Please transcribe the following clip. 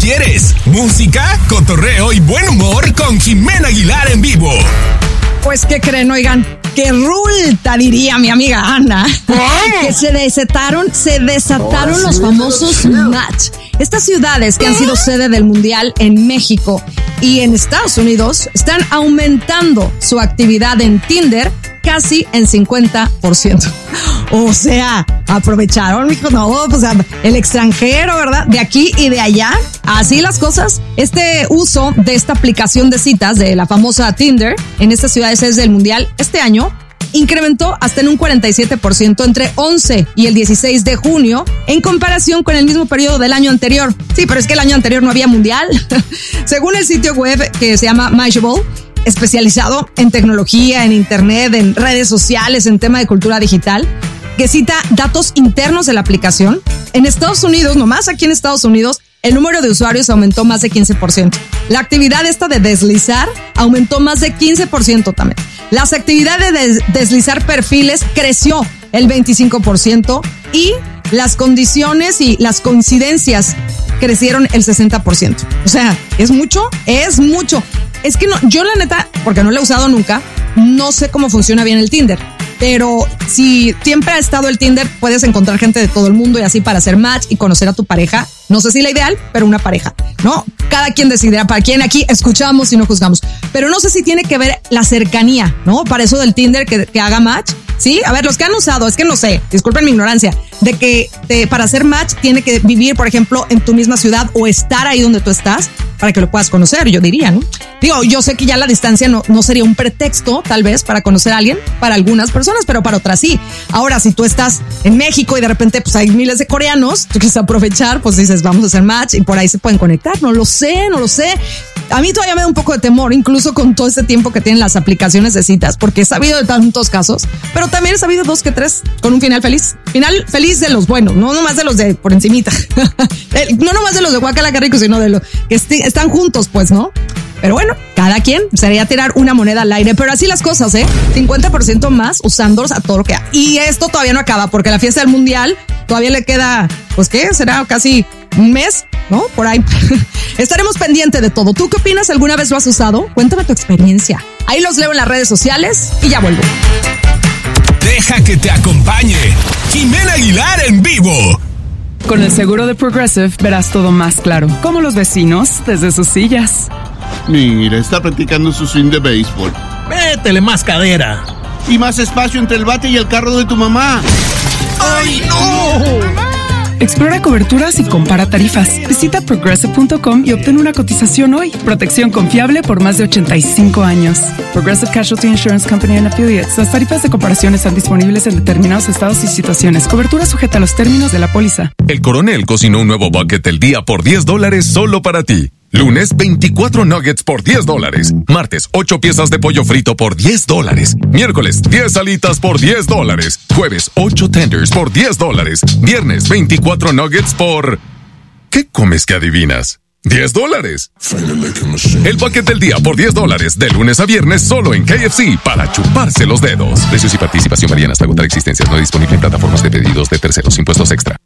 quieres. Música, cotorreo y buen humor con Jimena Aguilar en vivo. Pues, ¿qué creen? Oigan, que rulta, diría mi amiga Ana. Que se desataron los famosos match. Estas ciudades que han sido sede del Mundial en México y en Estados Unidos están aumentando su actividad en Tinder casi en 50%. O sea, aprovecharon, mijo, no, pues el extranjero, ¿verdad? De aquí y de allá, así las cosas. Este uso de esta aplicación de citas de la famosa Tinder en estas ciudades del Mundial este año incrementó hasta en un 47% entre 11 y el 16 de junio en comparación con el mismo periodo del año anterior. Sí, pero es que el año anterior no había mundial. Según el sitio web que se llama Mashable, especializado en tecnología, en internet, en redes sociales, en tema de cultura digital, que cita datos internos de la aplicación, en Estados Unidos, nomás aquí en Estados Unidos, el número de usuarios aumentó más de 15%. La actividad esta de deslizar aumentó más de 15% también. Las actividades de deslizar perfiles creció el 25% y las condiciones y las coincidencias crecieron el 60%. O sea, ¿es mucho? Es mucho. Es que no, yo la neta, porque no lo he usado nunca, no sé cómo funciona bien el Tinder. Pero si siempre ha estado el Tinder, puedes encontrar gente de todo el mundo y así para hacer match y conocer a tu pareja. No sé si la ideal, pero una pareja, ¿no? Cada quien decidirá para quién. Aquí escuchamos y no juzgamos. Pero no sé si tiene que ver la cercanía, ¿no? Para eso del Tinder que haga match. Sí, a ver, los que han usado, es que no sé, disculpen mi ignorancia, de que para hacer match tiene que vivir, por ejemplo, en tu misma ciudad o estar ahí donde tú estás para que lo puedas conocer, yo diría, ¿no? Digo, yo sé que ya la distancia no sería un pretexto, tal vez, para conocer a alguien, para algunas personas, pero para otras sí. Ahora, si tú estás en México y de repente pues hay miles de coreanos, tú quieres aprovechar, pues dices, vamos a hacer match y por ahí se pueden conectar. No lo sé. A mí todavía me da un poco de temor, incluso con todo este tiempo que tienen las aplicaciones de citas, porque he sabido de tantos casos, pero también he sabido 2 que 3 con un final feliz. Final feliz de los buenos, no nomás de los de por encimita. No nomás de los de guacala que rico, sino de los que están juntos, pues, ¿no? Pero bueno, cada quien sería tirar una moneda al aire, pero así las cosas, 50% más usándolos a todo lo que hay. Y esto todavía no acaba, porque la fiesta del Mundial todavía le queda, pues, ¿qué? Será casi un mes, ¿no? Por ahí. Estaremos pendientes de todo. ¿Tú qué opinas? ¿Alguna vez lo has usado? Cuéntame tu experiencia. Ahí los leo en las redes sociales y ya vuelvo. Deja que te acompañe Jimena Aguilar en vivo. Con el seguro de Progressive verás todo más claro, como los vecinos desde sus sillas. Mira, está practicando su swing de béisbol. Métele más cadera. Y más espacio entre el bate y el carro de tu mamá. ¡Ay, no! Explora coberturas y compara tarifas. Visita Progressive.com y obtén una cotización hoy. Protección confiable por más de 85 años. Progressive Casualty Insurance Company and Affiliates. Las tarifas de comparación están disponibles en determinados estados y situaciones. Cobertura sujeta a los términos de la póliza. El Coronel cocinó un nuevo bucket del día por $10 solo para ti. Lunes, 24 nuggets por $10. Martes, 8 piezas de pollo frito por $10. Miércoles, 10 alitas por $10. Jueves, 8 tenders por $10. Viernes, 24 nuggets por... ¿Qué comes que adivinas? $10. El paquete del día por $10 de lunes a viernes solo en KFC para chuparse los dedos. Precios y participación varían hasta agotar existencias. No disponible en plataformas de pedidos de terceros. Impuestos extra.